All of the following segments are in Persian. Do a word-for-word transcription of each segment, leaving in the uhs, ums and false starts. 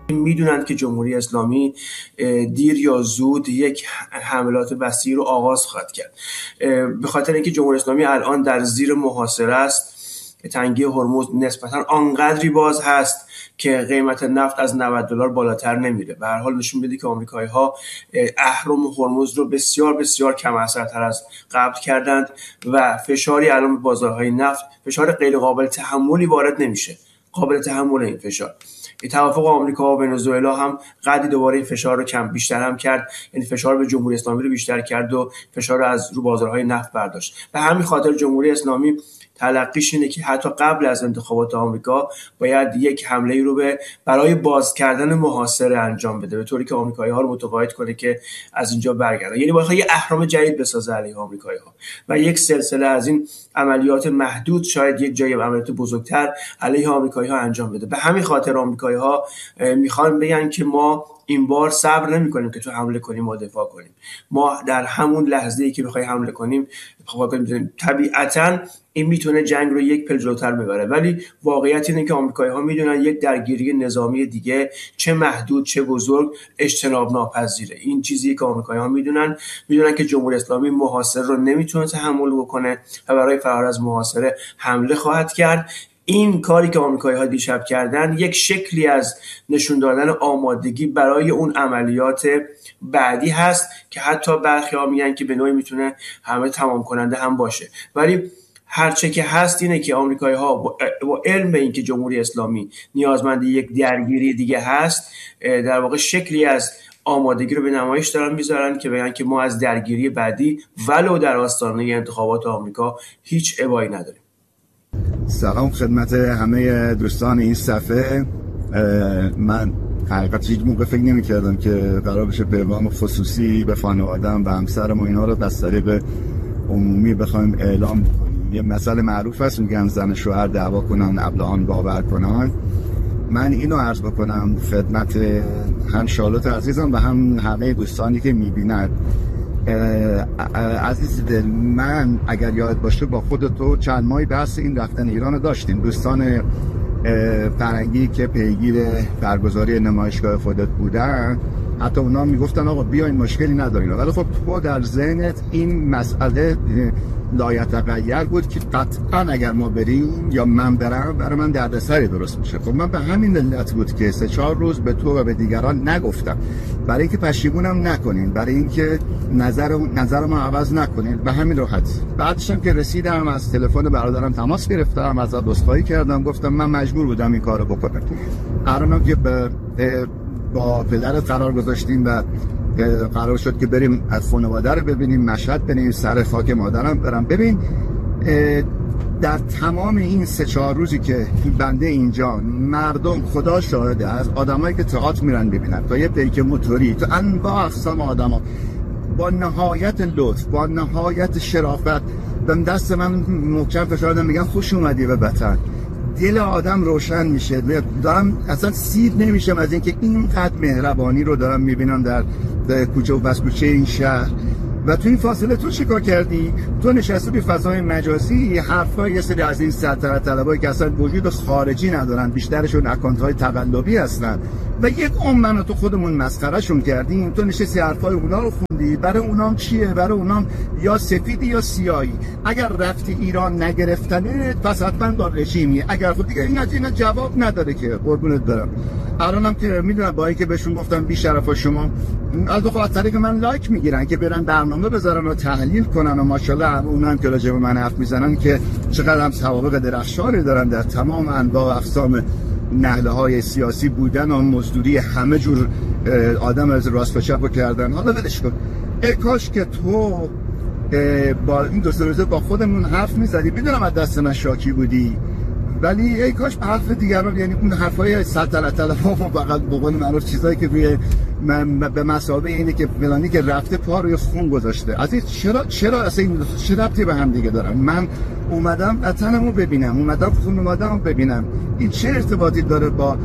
میدونند که جمهوری اسلامی دیر یا زود یک حملات وسیع رو آغاز خواهد کرد. به خاطر اینکه جمهوری اسلامی الان در زیر محاصره است، تنگی هرمز نسبتاً آنقدری باز هست که قیمت نفت از نود دلار بالاتر نمیره. به هر حال نشون میده که آمریکایی‌ها اهرم هرمز رو بسیار بسیار کم اثرتر از قبل کردند و فشاری الان به بازارهای نفت، فشار غیر قابل تحملی وارد نمیشه. قابل تحمل این فشار. این توافق آمریکا و ونزوئلا هم قدری دوباره این فشار رو کم بیشتر هم کرد، یعنی فشار به جمهوری اسلامی رو بیشتر کرد و فشار رو از رو بازارهای نفت برداشت. به همین خاطر جمهوری اسلامی تلقیش اینه که حتی قبل از انتخابات آمریکا باید یک حمله رو به برای باز کردن محاصره انجام بده، به طوری که آمریکایی‌ها رو متقاعد کنه که از اینجا برگردن. یعنی باید یه اهرم جدید بسازه علیه آمریکایی‌ها و یک سلسله از این عملیات محدود، شاید یک جای عملیات بزرگتر علیه آمریکایی‌ها انجام بده. به همین خاطر آمریکایی‌ها میخوان بگن که ما این بار صبر نمی‌کنیم که تو حمله کنیم و دفاع کنیم. ما در همون لحظه‌ای که بخوای حمله کنیم دفاع کنیم. طبیعتاً این میتونه جنگ رو یک پل جلوتر ببره، ولی واقعیت اینه که آمریکایی‌ها میدونن یک درگیری نظامی دیگه چه محدود چه بزرگ اجتناب ناپذیره. این چیزیه که آمریکایی‌ها میدونن میدونن که جمهوری اسلامی محاصره رو نمیتونه تحمل بکنه و برای فرار از محاصره حمله خواهد کرد. این کاری که آمریکایی‌ها دیشب کردن یک شکلی از نشون دادن آمادگی برای اون عملیات بعدی هست که حتی برخی‌ها میگن که به نوعی میتونه همه تمام کننده هم باشه. ولی هرچه که هست اینه که آمریکایی‌ها با علم به این که جمهوری اسلامی نیازمند یک درگیری دیگه هست، در واقع شکلی از آمادگی رو به نمایش دارن میذارن که بگن که ما از درگیری بعدی ولو در آستانه انتخابات آمریکا هیچ ابایی نداریم. سلام خدمت همه دوستان این صفحه. من حقیقت هیچ موقع فکر نمی کردم که قرار بشه پیغام خصوصی به خانواده‌ام و همسرم و اینا رو از طریق عمومی بخوایم اعلام کنیم. یه مسئله معروف هست، میگن زن شوهر دعوا کنن ابلهان باور کنن. من اینو عرض بکنم خدمت هم شالوت عزیزم و هم همه دوستانی که میبینن. عزیز دل من، اگر یاد باشه با خود تو چند ماهی بحث این رفتن ایران داشتیم. دوستان فرنگی که پیگیر برگزاری نمایشگاه خودت بودن حتی اونا میگفتن آقا بیاین مشکلی ندارین، ولی خب تو در ذهنت این مسئله لایتغیر بود که قطعا اگر ما بریم یا من برم برای من دردسری درست میشه. خب من به همین علت بود که سه چهار روز به تو و به دیگران نگفتم، برای اینکه پشیمونم نکنین، برای اینکه نظر نظر ما عوض نکنین، به همین راحت. بعدش هم که رسیدم از تلفن برادرم تماس گرفتم، ازش عذرخواهی کردم، گفتم من مجبور بودم این کارو بکنم. الانم که با پدرت قرار گذاشتیم و قرار شد که بریم از خانواده رو ببینیم، مشهد بریم، سر خاک مادرم برم. ببین در تمام این سه چهار روزی که بنده اینجا، مردم خدا شاهده، از آدمایی که تئاتر میرن ببینن تا یه پیک موتوری، تو انواع اقسام آدما، با نهایت لطف، با نهایت شرافت به دست من محکم فشار دادن، میگن خوش اومدی به وطن. دل آدم روشن میشه. دارم اصلا سیر نمیشم از اینکه اینقدر مهربانی رو دارم میبینم در, در کوچه و بس کوچه این شهر. و تو این فاصله تو چیکار کردی؟ تو نشستی به فضای مجازی حرفای یه سری از این سلطنت طلبایی که اصلا وجود خارجی ندارن، بیشترشون اکانت های تقلبی هستن و یک عمر من تو خودمون مسخرهشون کردیم. تو نشستی حرفای اونا رو خوندی. برای اونام چیه؟ برای اونام یا سفیدی یا سیاهی. اگر رفتی ایران نگرفتنه پس حتما با رژیمی. اگر خود دیگه این از اینا جواب نداره که قربونت برم. الانم که میدونم با اینکه بهشون گفتم بی شرفا شما از دو خاطر طریق من لایک میگیرن که برن برنامه بذارن و تحلیل کنن و ماشاءالله اونم که راجع به من حرف میزنن که چقدر هم سوابق درخشانی دارن در تمام انواع و اقسام نهله های سیاسی بودن و مزدوری همه جور آدم از راست و چپ کردن. حالا ولش کن. ای کاش که تو با این دو سه روزه با خودمون حرف میزدی. میدونم از دست من شاکی بودی، ولی ای کاش به حرف دیگران، یعنی اون حرفای سلطنت طلبها و فقط به قول معروف چیزایی که روی به مثابه اینه که فلانی که رفته پا روی خون گذاشته. از این چرا چرا اصلا این چه ربطی به هم دیگه دارن؟ من اومدم وطنمو ببینم، اومدم خانواده‌مو ببینم. این چه ارتباطی داره با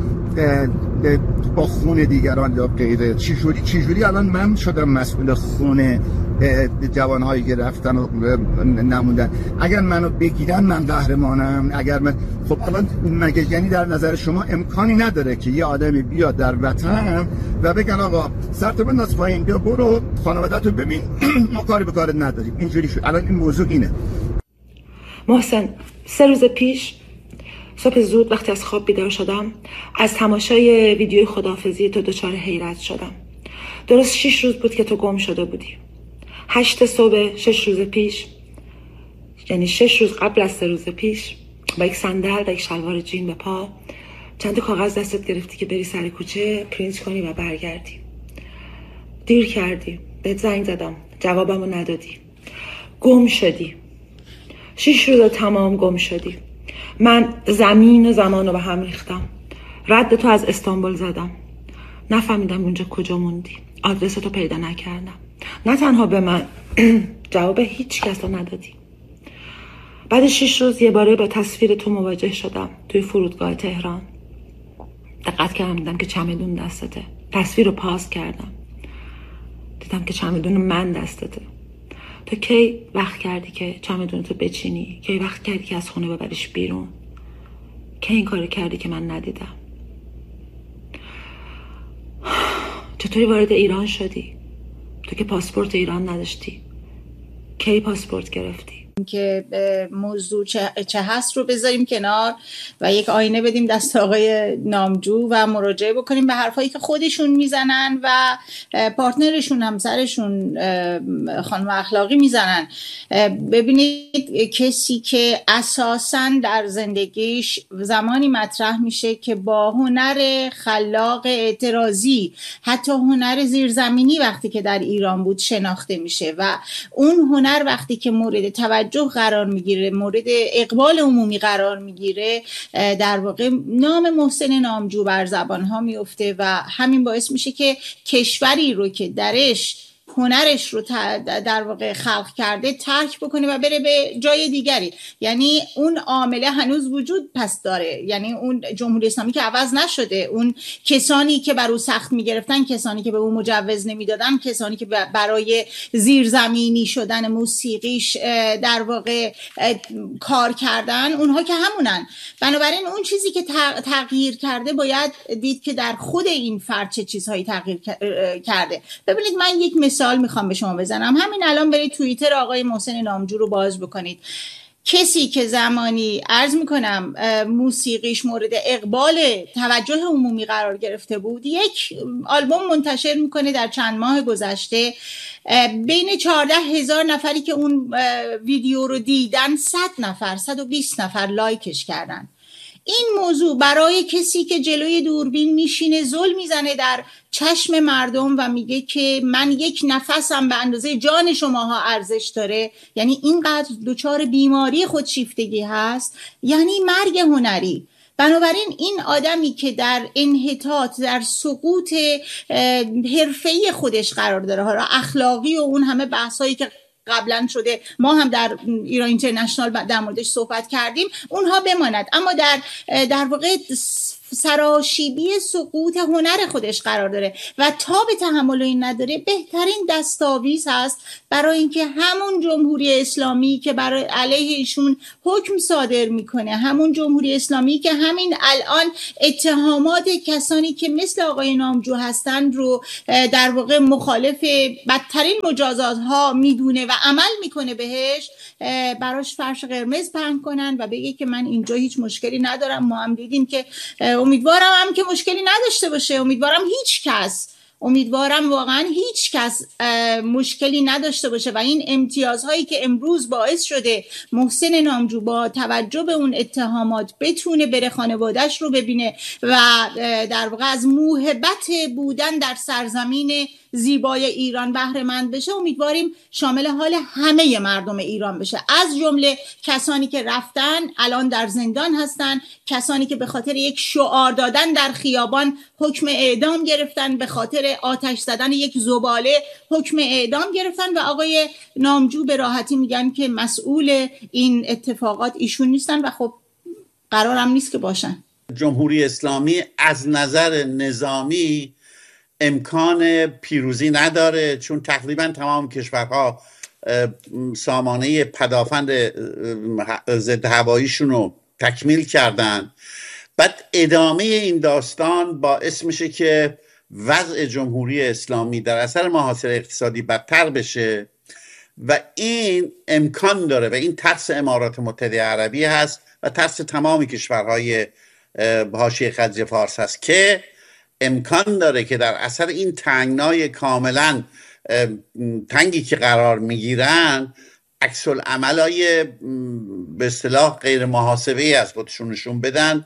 با خون دیگران یا غیره؟ چجوری چجوری الان من شدم مسئول خون جوانهایی که رفتن و نموندن. اگر منو بگیرن من قهرمانم. اگر من خب الان مگه یعنی در نظر شما امکانی نداره که یه آدمی بیاد در وطن و بگن آقا سرتو بنداز پایین، بیا برو خانواده‌تو ببین، ما کاری به کارت نداریم. اینجوری شد. الان این موضوع اینه. محسن، سه روز پیش صبح زود وقتی از خواب بیدار شدم، از تماشای ویدیوی خداحافظی تو دچار حیرت شدم. درست شش روز بود که تو گم شده بودی. هشت صبح شش روز پیش، یعنی شش روز قبل از سه روز پیش، با یک صندل و یک شلوار جین به پا، چند تا کاغذ دستت گرفتی که بری سر کوچه پرینت کنی و برگردی. دیر کردی، بهت زنگ زدم، جوابمو ندادی. گم شدی. شش روز تمام گم شدی. من زمین و زمان رو به هم ریختم. رد تو از استانبول زدم. نفهمیدم اونجا کجا موندی. آدرس تو پیدا نکردم. نه تنها به من، جواب هیچ کس رو ندادی. بعد شش روز یه باره با تصویر تو مواجه شدم توی فرودگاه تهران. دقت کردم دیدم که چمدون دستته. تصویر رو پاس کردم. دیدم که چمدون من دستته. تو کی وقت کردی که چمدونتو بچینی؟ کی وقت کردی که از خونه ببریش بیرون؟ کی این کارو کردی که من ندیدم؟ چطوری وارد ایران شدی؟ تو که پاسپورت ایران نداشتی. کی پاسپورت گرفتی؟ که موضوع چه هست رو بذاریم کنار و یک آینه بدیم دست آقای نامجو و مراجعه بکنیم به حرفایی که خودشون میزنن و پارتنرشون، همسرشون، خانم اخلاقی میزنن. ببینید، کسی که اساساً در زندگیش زمانی مطرح میشه که با هنر خلاق اعتراضی، حتی هنر زیرزمینی وقتی که در ایران بود شناخته میشه و اون هنر وقتی که مورد توجه قرار میگیره، مورد اقبال عمومی قرار میگیره، در واقع نام محسن نامجو بر زبانها میفته و همین باعث میشه که کشوری رو که درش هنرش رو در واقع خلق کرده ترک بکنه و بره به جای دیگری. یعنی اون عامله هنوز وجود پس داره، یعنی اون جمهوری اسلامی که عوض نشده، اون کسانی که بر او سخت میگرفتن، کسانی که به او مجوز نمیدادن، کسانی که برای زیرزمینی شدن موسیقیش در واقع کار کردن، اونها که همونن. بنابراین اون چیزی که تغییر کرده باید دید که در خود این فرد چه چیزهایی تغییر کرده. ببینید، من یک مثال میخوام به شما بزنم. همین الان برید توییتر آقای محسن نامجو رو باز بکنید. کسی که زمانی عرض میکنم موسیقیش مورد اقبال توجه عمومی قرار گرفته بود، یک آلبوم منتشر میکنه در چند ماه گذشته. بین چهارده هزار نفری که اون ویدیو رو دیدن، صد نفر، صد و بیست نفر لایکش کردن. این موضوع برای کسی که جلوی دوربین میشینه زل میزنه در چشم مردم و میگه که من یک نفسم به اندازه جان شماها ارزش داره، یعنی اینقدر دچار بیماری خودشیفتگی هست، یعنی مرگ هنری. بنابراین این آدمی که در انحطاط، در سقوط حرفه‌ای خودش قرار داره، حالا اخلاقی و اون همه بحثایی که قبلا شده، ما هم در ایران اینترنشنال در موردش صحبت کردیم، اونها بماند، اما در در واقع سراشیبی سقوط هنر خودش قرار داره و تا به تحمل این نداره، بهترین دستاویز هست برای اینکه همون جمهوری اسلامی که برای علیه ایشون حکم صادر میکنه، همون جمهوری اسلامی که همین الان اتهامات کسانی که مثل آقای نامجو هستند رو در واقع مخالف بدترین مجازات ها میدونه و عمل میکنه بهش، براش فرش قرمز پهن کنن و بگه که من اینجا هیچ مشکلی ندارم. ما هم دیدیم که امیدوارم هم که مشکلی نداشته باشه، امیدوارم هیچ کس امیدوارم واقعا هیچ کس مشکلی نداشته باشه و این امتیازهایی که امروز باعث شده محسن نامجو با توجه به اون اتهامات بتونه بره خانواده‌اش رو ببینه و در واقع از موهبت بودن در سرزمین زیبای ایران بهره مند بشه، امیدواریم شامل حال همه مردم ایران بشه، از جمله کسانی که رفتن الان در زندان هستن، کسانی که به خاطر یک شعار دادن در خیابان حکم اعدام گرفتن، به خاطر آتش زدن یک زباله حکم اعدام گرفتن و آقای نامجو به راحتی میگن که مسئول این اتفاقات ایشون نیستن و خب قرارم نیست که باشن. جمهوری اسلامی از نظر نظامی امکان پیروزی نداره، چون تقریبا تمام کشورها سامانه پدافند ضد هواییشون رو تکمیل کردن. بعد ادامه این داستان باعث میشه که وضع جمهوری اسلامی در اثر محاصره اقتصادی بدتر بشه و این امکان داره و این ترس امارات متحده عربی هست و ترس تمامی کشورهای حاشیه خلیج فارس هست که امکان داره که در اثر این تنگنای کاملا تنگی که قرار میگیرن عکس العملای به اصطلاح غیر محاسبه‌ای از خودشون نشون بدن،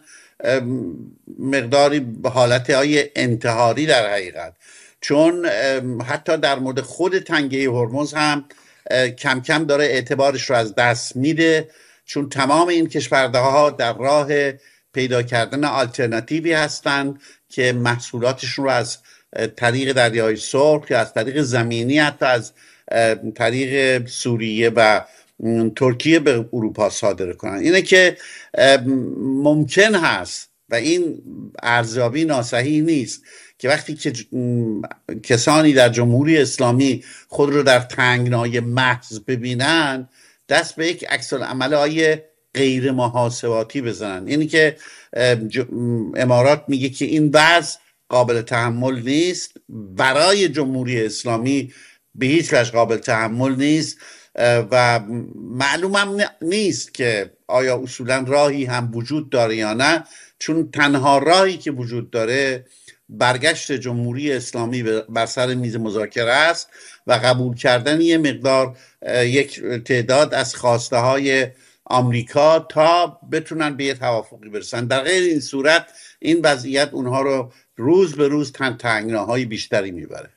مقداری به حالتهای انتحاری در حقیقت. چون حتی در مورد خود تنگه هرمز هم کم کم داره اعتبارش رو از دست میده، چون تمام این کشورها در راه پیدا کردن آلترناتیوی هستند که محصولاتشون رو از طریق دریای سرخ یا از طریق زمینی، حتی از طریق سوریه و ترکیه به اروپا صادر کنن. اینه که ممکن هست و این ارزیابی ناصحیح نیست که وقتی که کسانی در جمهوری اسلامی خود رو در تنگنای محض ببینن دست به یک عکس العمل‌های غیر محاسباتی بزنن. اینی که امارات میگه که این وضع قابل تحمل نیست، برای جمهوری اسلامی به هیچ وجه قابل تحمل نیست و معلومم نیست که آیا اصولا راهی هم وجود داره یا نه، چون تنها راهی که وجود داره برگشت جمهوری اسلامی بر سر میز مذاکره است و قبول کردن یه مقدار یک تعداد از خواسته های آمریکا تا بتونن به یه توافقی برسن. در غیر این صورت این وضعیت اونها رو روز به روز تنگناهای بیشتری میبره.